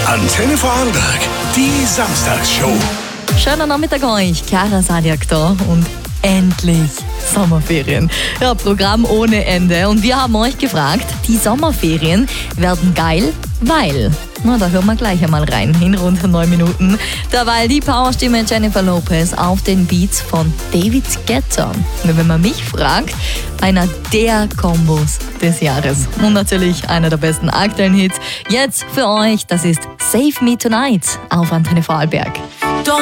Antenne Vorarlberg, die Samstagsshow. Schöner Nachmittag euch, Clara Sadiak da und endlich Sommerferien. Ja, Programm ohne Ende. Und wir haben euch gefragt, die Sommerferien werden geil, weil... Na, da hören wir gleich einmal rein, in rund 9 Minuten. Derweil die Powerstimme Jennifer Lopez auf den Beats von David Guetta. Und wenn man mich fragt, einer der Kombos des Jahres. Und natürlich einer der besten aktuellen Hits. Jetzt für euch, das ist Save Me Tonight auf Antenne Vorarlberg.